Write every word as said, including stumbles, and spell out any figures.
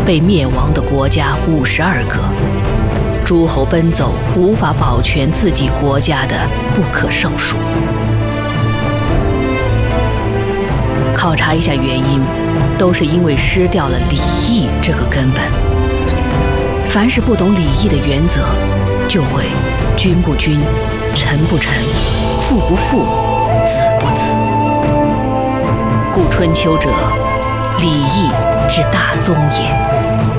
被灭亡的国家五十二个，诸侯奔走无法保全自己国家的不可胜数。考察一下原因，都是因为失掉了礼义这个根本。凡是不懂礼义的原则，就会君不君，臣不臣，父不父，子不子。故春秋者，礼义之大宗也。